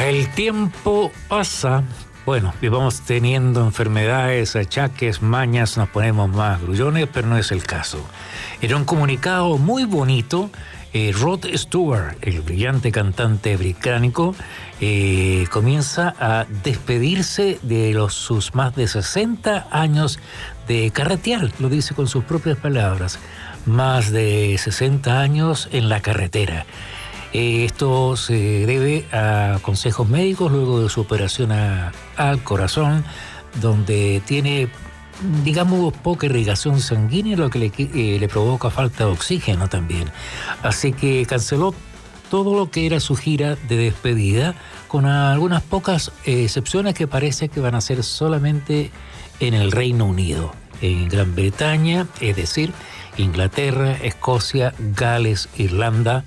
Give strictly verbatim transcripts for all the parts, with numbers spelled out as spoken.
El tiempo pasa, bueno, y vamos teniendo enfermedades, achaques, mañas, nos ponemos más grullones, pero no es el caso. En un comunicado muy bonito, eh, Rod Stewart, el brillante cantante británico, eh, comienza a despedirse de los, sus más de sesenta años de carretear, lo dice con sus propias palabras, más de sesenta años en la carretera. Eh, esto se debe a consejos médicos luego de su operación a, al corazón, donde tiene, digamos, poca irrigación sanguínea, lo que le, eh, le provoca falta de oxígeno también. Así que canceló todo lo que era su gira de despedida, con algunas pocas eh, excepciones que parece que van a ser solamente en el Reino Unido, en Gran Bretaña, es decir, Inglaterra, Escocia, Gales, Irlanda,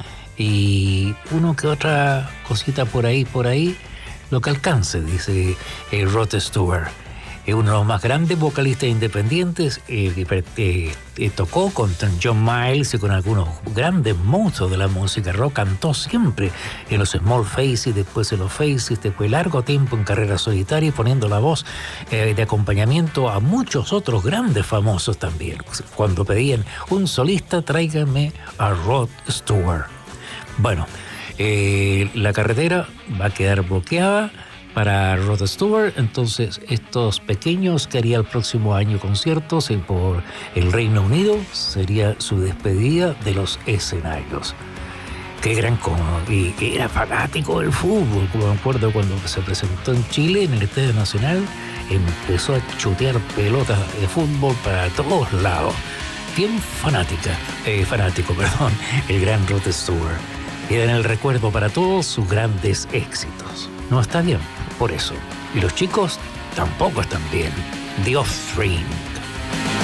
y uno que otra cosita por ahí, por ahí, lo que alcance, dice eh, Rod Stewart. Es uno de los más grandes vocalistas independientes, eh, eh, eh, tocó con John Miles y con algunos grandes monstruos de la música rock, cantó siempre en los Small Faces, después en los Faces, después largo tiempo en carrera solitaria y poniendo la voz eh, de acompañamiento a muchos otros grandes famosos también. Cuando pedían un solista, tráiganme a Rod Stewart. Bueno, eh, la carretera va a quedar bloqueada para Rod Stewart, entonces estos pequeños que haría el próximo año conciertos por el Reino Unido sería su despedida de los escenarios. Qué gran como, y era fanático del fútbol, como me acuerdo cuando se presentó en Chile, en el Estadio Nacional, empezó a chutear pelotas de fútbol para todos lados. Bien fanática, eh, fanático, perdón, el gran Rod Stewart. Queda en el recuerdo para todos sus grandes éxitos. No está bien, por eso. Y los chicos tampoco están bien. The Offspring.